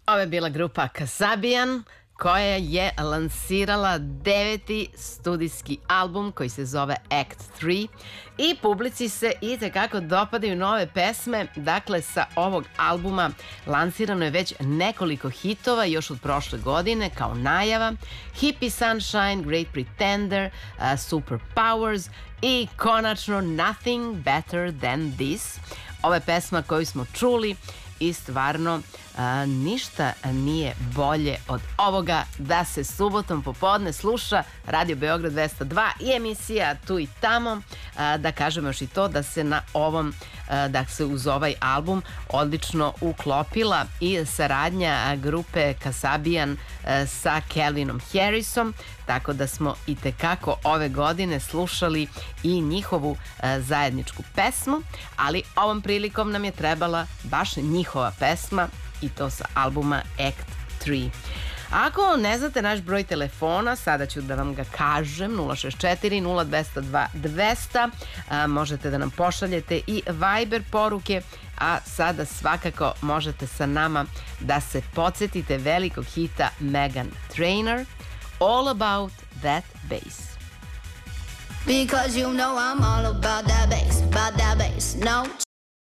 Ovo je bila grupa Kasabian koja je lansirala 9. studijski album koji se zove Act 3 i publici se itekako dopadaju nove pesme. Dakle, sa ovog albuma lansirano je već nekoliko hitova još od prošle godine kao najava: Hippie Sunshine, Great Pretender, Superpowers i konačno Nothing Better Than This. Ova je pesma koju smo čuli i stvarno ništa nije bolje od ovoga da se subotom popodne sluša Radio Beograd 202 i emisija Tu i tamo. Da kažemo još i to da se na ovom, da se uz ovaj album odlično uklopila i saradnja grupe Kasabian sa Calvinom Harrisom, tako da smo i tekako ove godine slušali i njihovu zajedničku pesmu, ali ovom prilikom nam je trebala baš njihova pesma i to sa albuma Act 3. Ako ne znate naš broj telefona, sada ću da vam ga kažem: 064 0202 200. Možete da nam pošaljete i Viber poruke, a sada svakako možete sa nama da se podsjetite velikog hita Meghan Trainor, All About That Bass. Because you know I'm all about that bass, no